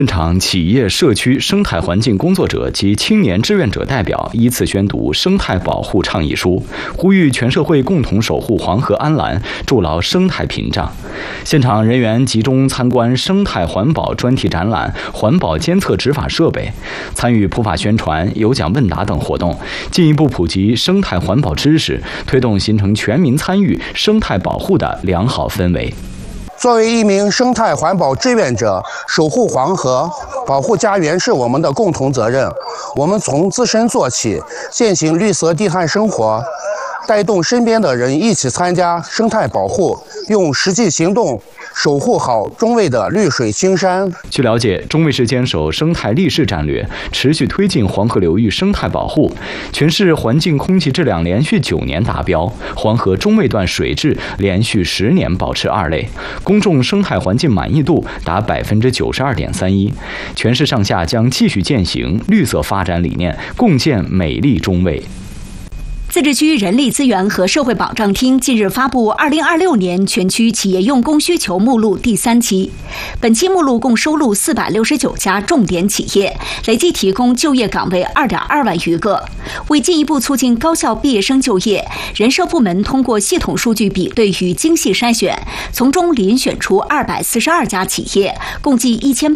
现场企业、社区、生态环境工作者及青年志愿者代表依次宣读生态保护倡议书，呼吁全社会共同守护黄河安澜，筑牢生态屏障。现场人员集中参观生态环保专题展览、环保监测执法设备，参与普法宣传、有奖问答等活动，进一步普及生态环保知识，推动形成全民参与生态保护的良好氛围。 作为一名生态环保志愿者，守护黄河、保护家园是我们的共同责任。我们从自身做起，践行绿色低碳生活，带动身边的人一起参加生态保护，用实际行动守护好中卫的绿水青山。 据了解，中卫市坚守生态立市战略，持续推进黄河流域生态保护。全市环境空气质量连续9年达标，黄河中卫段水质连续10年保持2类，公众生态环境满意度达92.31%。全市上下将继续践行绿色发展理念，共建美丽中卫。 自治区人力资源和社会保障厅近日发布2026年全区企业用工需求目录第3期。本期目录共收录469家重点企业，累计提供就业岗位2.2万余个。为进一步促进高校毕业生就业，人社部门通过系统数据比对与精细筛选，从中遴选出242家企业，共计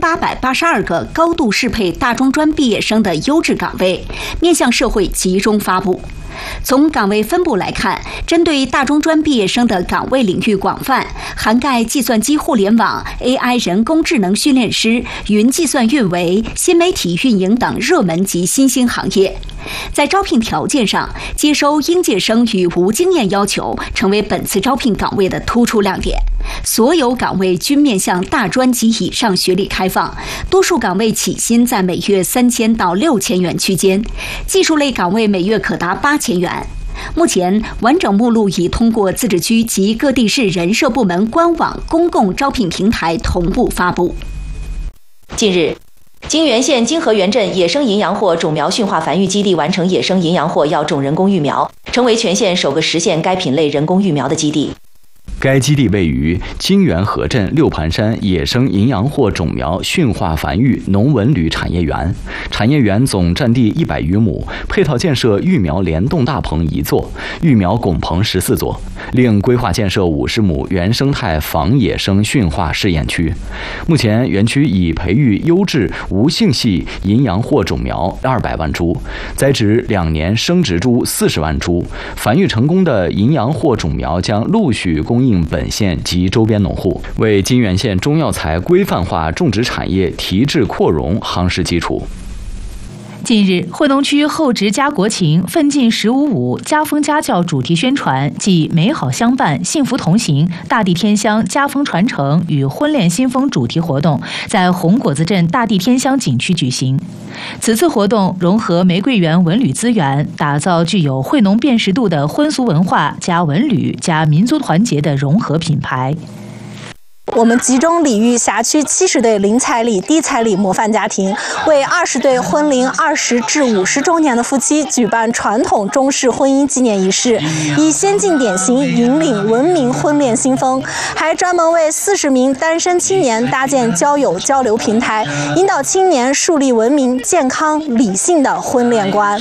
1882个高度适配大中专毕业生的优质岗位，面向社会集中发布。从岗位分布来看，针对大中专毕业生的岗位领域广泛，涵盖计算机互联网、AI 人工智能训练师、云计算运维、新媒体运营等热门及新兴行业。在招聘条件上，接收应届生与无经验要求成为本次招聘岗位的突出亮点。所有岗位均面向大专及以上学历开放，多数岗位起薪在每月3000到6000元区间，技术类岗位每月可达8000元。目前，完整目录已通过自治区及各地市人社部门官网公共招聘平台同步发布。 近日，金源县金河源镇野生银阳藿种苗驯化繁育基地完成野生银阳藿药种人工育苗，成为全县首个实现该品类人工育苗的基地。 该基地位于金源河镇六盘山野生银阳藿种苗驯化繁育农文旅产业园，产业园总占地100余亩，配套建设育苗联动大棚1座，育苗拱棚14座，另规划建设50亩原生态仿野生驯化试验区。目前，园区已培育优质无性系银阳藿种苗200万株，栽植2年生植株40万株，繁育成功的银阳藿种苗将陆续供应本县及周边农户，为金源县中药材规范化种植产业提质扩容夯实基础。 近日，惠农区后直家国情奋进15.5家风家教主题宣传暨美好相伴、幸福同行、大地天香家风传承与婚恋新风主题活动在红果子镇大地天香景区举行。此次活动融合玫瑰园文旅资源，打造具有惠农辨识度的婚俗文化加文旅加民族团结的融合品牌。 我们集中礼遇辖区70对零彩礼、低彩礼模范家庭，为20对婚龄20至50周年的夫妻举办传统中式婚姻纪念仪式，以先进典型引领文明婚恋新风，还专门为40名单身青年搭建交友交流平台，引导青年树立文明、健康、理性的婚恋观。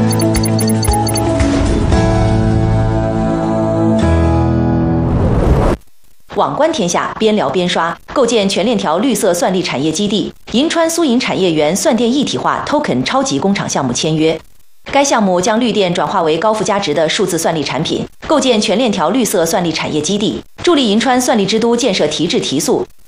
网观天下，边聊边刷，构建全链条绿色算力产业基地，银川苏银产业园算电一体化 Token 超级工厂项目签约。该项目将绿电转化为高附加值的数字算力产品，构建全链条绿色算力产业基地，助力银川算力之都建设提质提速，